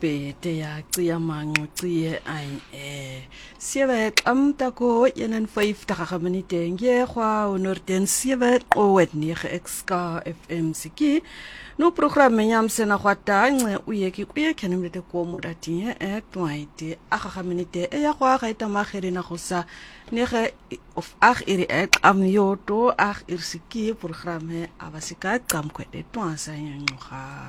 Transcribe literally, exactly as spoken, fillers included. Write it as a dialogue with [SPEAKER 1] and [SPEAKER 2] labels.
[SPEAKER 1] Bete ya cia mango cie ein e siewet am tako yenen five daga minuten ye kwa onor den siewet o wet nege exka fm siki no programme nyam sena kwata nce uyeki kuye kenemete ko murati e twaite aga minute e ya kwa ga ita magere na go sa nege of ag iri ek am yoto ag ir siki programme abasika kam kwete twansa nyoga